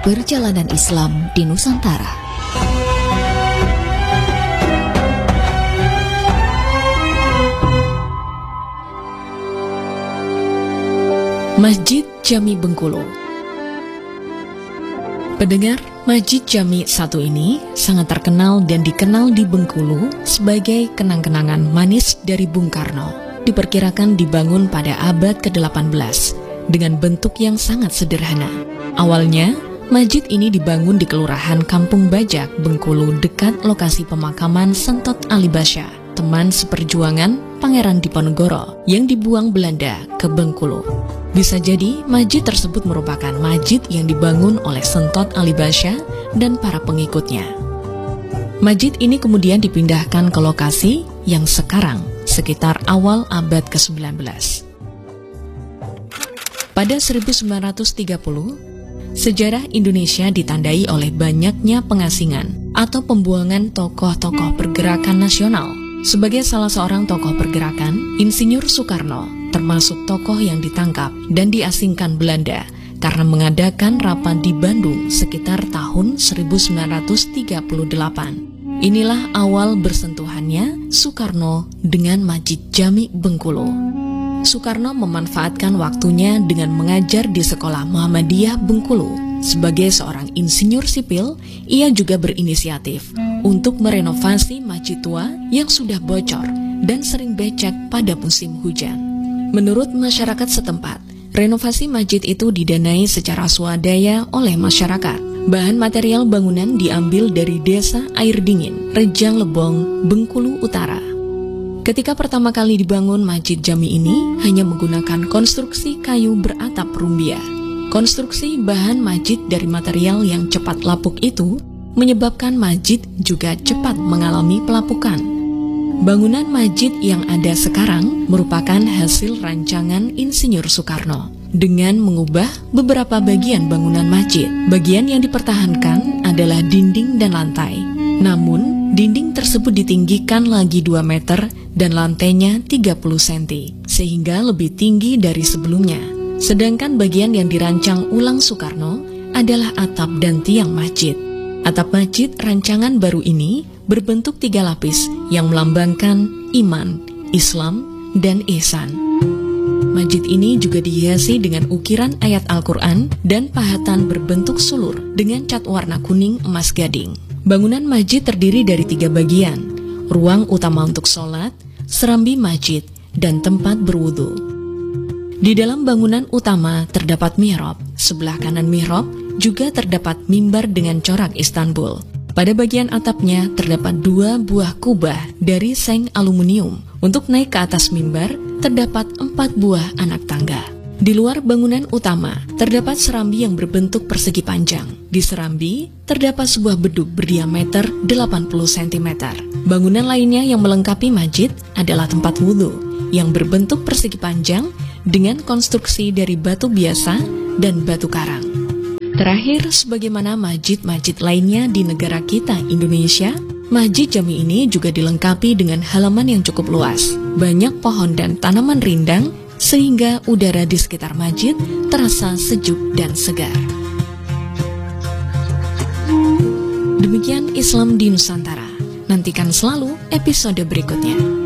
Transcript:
Perjalanan Islam di Nusantara. Masjid Jami Bengkulu. Pendengar, Masjid Jami 1 ini sangat terkenal dan dikenal di Bengkulu sebagai kenang-kenangan manis dari Bung Karno. Diperkirakan dibangun pada abad ke-18 dengan bentuk yang sangat sederhana. Awalnya, masjid ini dibangun di Kelurahan Kampung Bajak, Bengkulu, dekat lokasi pemakaman Sentot Ali Basya, teman seperjuangan Pangeran Diponegoro yang dibuang Belanda ke Bengkulu. Bisa jadi masjid tersebut merupakan masjid yang dibangun oleh Sentot Ali Basya dan para pengikutnya. Masjid ini kemudian dipindahkan ke lokasi yang sekarang sekitar awal abad ke-19. Pada 1930, sejarah Indonesia ditandai oleh banyaknya pengasingan atau pembuangan tokoh-tokoh pergerakan nasional. Sebagai salah seorang tokoh pergerakan, Insinyur Soekarno termasuk tokoh yang ditangkap dan diasingkan Belanda karena mengadakan rapat di Bandung sekitar tahun 1938. Inilah awal bersentuhannya Soekarno dengan Masjid Jami Bengkulu. Soekarno memanfaatkan waktunya dengan mengajar di Sekolah Muhammadiyah Bengkulu. Sebagai seorang insinyur sipil, ia juga berinisiatif untuk merenovasi masjid tua yang sudah bocor dan sering becek pada musim hujan. Menurut masyarakat setempat, renovasi masjid itu didanai secara swadaya oleh masyarakat. Bahan material bangunan diambil dari Desa Air Dingin, Rejang Lebong, Bengkulu Utara. Ketika pertama kali dibangun Masjid Jami ini hanya menggunakan konstruksi kayu beratap rumbia. Konstruksi bahan masjid dari material yang cepat lapuk itu menyebabkan masjid juga cepat mengalami pelapukan. Bangunan masjid yang ada sekarang merupakan hasil rancangan Insinyur Soekarno dengan mengubah beberapa bagian bangunan masjid. Bagian yang dipertahankan adalah dinding dan lantai. Namun, dinding tersebut ditinggikan lagi 2 meter dan lantainya 30 cm, sehingga lebih tinggi dari sebelumnya. Sedangkan bagian yang dirancang ulang Soekarno adalah atap dan tiang masjid. Atap masjid rancangan baru ini berbentuk 3 lapis yang melambangkan iman, Islam, dan ihsan. Masjid ini juga dihiasi dengan ukiran ayat Al-Quran dan pahatan berbentuk sulur dengan cat warna kuning emas gading. Bangunan masjid terdiri dari 3 bagian, ruang utama untuk sholat, serambi masjid, dan tempat berwudu. Di dalam bangunan utama terdapat mihrab, sebelah kanan mihrab juga terdapat mimbar dengan corak Istanbul. Pada bagian atapnya terdapat 2 buah kubah dari seng aluminium. Untuk naik ke atas mimbar terdapat 4 buah anak tangga. Di luar bangunan utama, terdapat serambi yang berbentuk persegi panjang. Di serambi, terdapat sebuah beduk berdiameter 80 cm. Bangunan lainnya yang melengkapi masjid adalah tempat wudhu, yang berbentuk persegi panjang dengan konstruksi dari batu biasa dan batu karang. Terakhir, sebagaimana masjid-masjid lainnya di negara kita, Indonesia, Masjid Jami ini juga dilengkapi dengan halaman yang cukup luas, banyak pohon dan tanaman rindang, sehingga udara di sekitar masjid terasa sejuk dan segar. Demikian Islam di Nusantara. Nantikan selalu episode berikutnya.